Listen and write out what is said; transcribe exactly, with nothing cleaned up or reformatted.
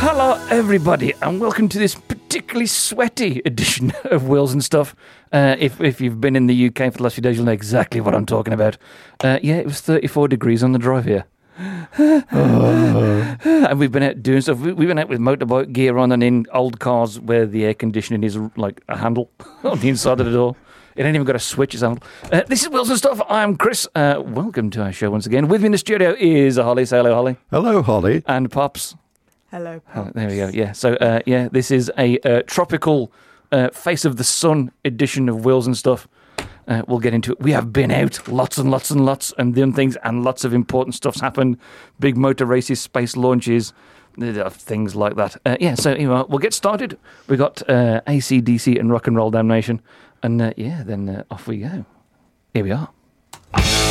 Hello, everybody, and welcome to this particularly sweaty edition of Wheels and Stuff. Uh, if if you've been in the U K for the last few days, you'll know exactly what I'm talking about. Uh, yeah, it was thirty-four degrees on the drive here. oh. And we've been out doing stuff. We've been out with motorbike gear on and in old cars where the air conditioning is like a handle on the inside of the door. It ain't even got a switch, it's a handle. Uh, this is Wheels and Stuff. I'm Chris. Uh, welcome to our show once again. With me in the studio is Holly. Say hello, Holly. Hello, Holly. And Pops. Hello, Pops. Oh, there we go. Yeah. So, uh, yeah, this is a uh, tropical uh, face of the sun edition of Wheels and Stuff. Uh, we'll get into it. We have been out lots and lots and lots and done things, and lots of important stuff's happened. Big motor races, space launches, uh, things like that. Uh, yeah. So, you know, we'll get started. We got uh, A C D C and Rock and Roll Damnation, and uh, yeah, then uh, off we go. Here we are.